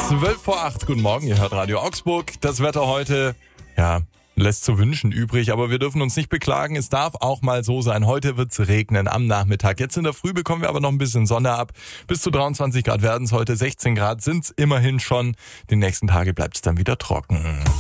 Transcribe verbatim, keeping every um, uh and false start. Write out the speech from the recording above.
zwölf vor acht, guten Morgen, ihr hört Radio Augsburg. Das Wetter heute, ja, lässt zu wünschen übrig, aber wir dürfen uns nicht beklagen. Es darf auch mal so sein. Heute wird's regnen am Nachmittag. Jetzt in der Früh bekommen wir aber noch ein bisschen Sonne ab. Bis zu dreiundzwanzig Grad werden es heute, sechzehn Grad sind's immerhin schon. Die nächsten Tage bleibt's dann wieder trocken.